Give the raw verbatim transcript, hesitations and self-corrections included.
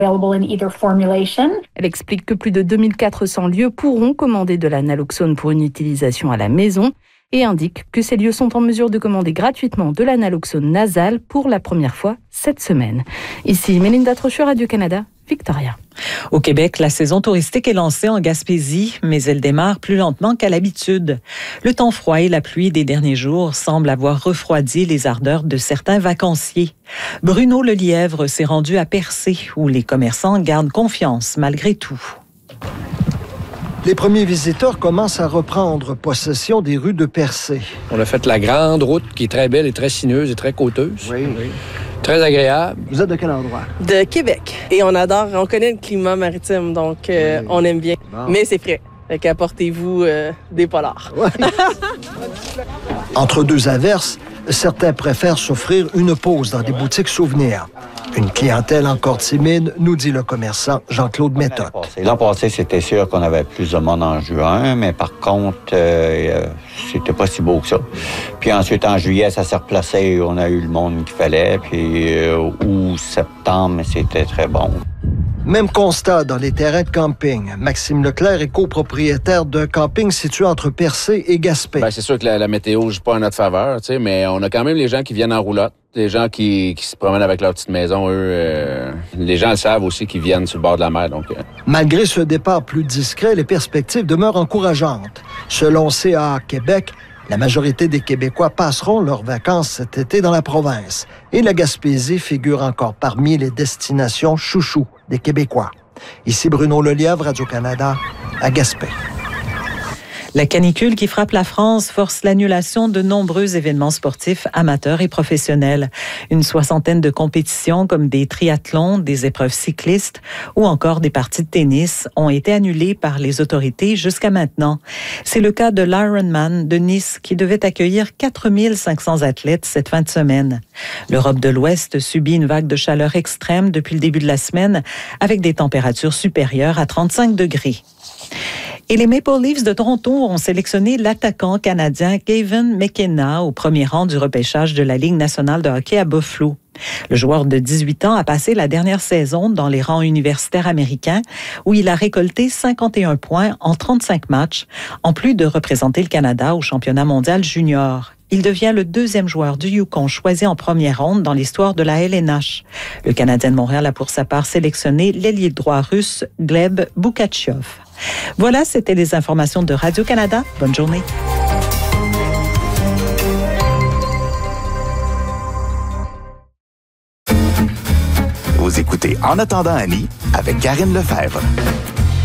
Elle explique que plus de deux mille quatre cents lieux pourront commander de la naloxone pour une utilisation à la maison et indique que ces lieux sont en mesure de commander gratuitement de la naloxone nasale pour la première fois cette semaine. Ici, Mélinda Trochu, Radio-Canada, Victoria. Au Québec, la saison touristique est lancée en Gaspésie, mais elle démarre plus lentement qu'à l'habitude. Le temps froid et la pluie des derniers jours semblent avoir refroidi les ardeurs de certains vacanciers. Bruno Lelièvre s'est rendu à Percé, où les commerçants gardent confiance malgré tout. Les premiers visiteurs commencent à reprendre possession des rues de Percé. On a fait la grande route qui est très belle et très sinueuse et très côteuse. Oui, oui. Très agréable. Vous êtes de quel endroit? De Québec. Et on adore, on connaît le climat maritime, donc euh, oui. on aime bien. Bon. Mais c'est frais. Fait qu'apportez-vous euh, des polars. Ouais. Entre deux averses, certains préfèrent s'offrir une pause dans des boutiques souvenirs. Une clientèle encore timide, nous dit le commerçant Jean-Claude Méthode. L'an passé, c'était sûr qu'on avait plus de monde en juin, mais par contre, euh, c'était pas si beau que ça. Puis ensuite, en juillet, ça s'est replacé, on a eu le monde qu'il fallait, puis euh, août, septembre, c'était très bon. Même constat dans les terrains de camping. Maxime Leclerc est copropriétaire d'un camping situé entre Percé et Gaspé. Bien, c'est sûr que la, la météo ne joue pas en notre faveur, tu sais, mais on a quand même les gens qui viennent en roulotte, les gens qui, qui se promènent avec leur petite maison, eux. Euh, les gens le savent aussi qu'ils viennent sur le bord de la mer. Donc, euh. Malgré ce départ plus discret, les perspectives demeurent encourageantes. Selon C A A Québec, la majorité des Québécois passeront leurs vacances cet été dans la province. Et la Gaspésie figure encore parmi les destinations chouchou des Québécois. Ici Bruno Lelièvre, Radio-Canada, à Gaspé. La canicule qui frappe la France force l'annulation de nombreux événements sportifs amateurs et professionnels. Une soixantaine de compétitions comme des triathlons, des épreuves cyclistes ou encore des parties de tennis ont été annulées par les autorités jusqu'à maintenant. C'est le cas de l'Ironman de Nice qui devait accueillir quatre mille cinq cents athlètes cette fin de semaine. L'Europe de l'Ouest subit une vague de chaleur extrême depuis le début de la semaine avec des températures supérieures à trente-cinq degrés. Et les Maple Leafs de Toronto ont sélectionné l'attaquant canadien Kevin McKenna au premier rang du repêchage de la Ligue nationale de hockey à Buffalo. Le joueur de dix-huit ans a passé la dernière saison dans les rangs universitaires américains où il a récolté cinquante et un points en trente-cinq matchs, en plus de représenter le Canada au championnat mondial junior. Il devient le deuxième joueur du Yukon choisi en première ronde dans l'histoire de la L N H. Le Canadien de Montréal a pour sa part sélectionné l'ailier droit russe Gleb Boukhatchev. Voilà, c'était les informations de Radio-Canada. Bonne journée. Vous écoutez En attendant Annie avec Karine Lefebvre.